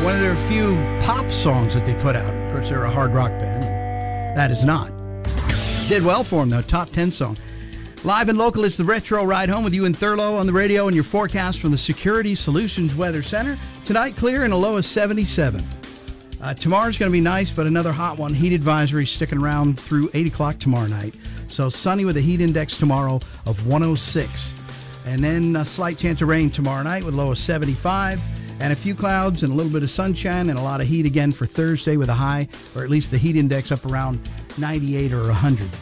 One of their few pop songs that they put out. Of course, they're a hard rock band. And that is not. Did well for them, though. Top 10 song. Live and local is the Retro Ride Home with you and Thurlow on the radio and your forecast from the Security Solutions Weather Center. Tonight, clear and a low of 77. Tomorrow's going to be nice, but another hot one. Heat advisory sticking around through 8 o'clock tomorrow night. So sunny with a heat index tomorrow of 106. And then a slight chance of rain tomorrow night with a low of 75. And a few clouds and a little bit of sunshine and a lot of heat again for Thursday with a high, or at least the heat index up around 98 or 100.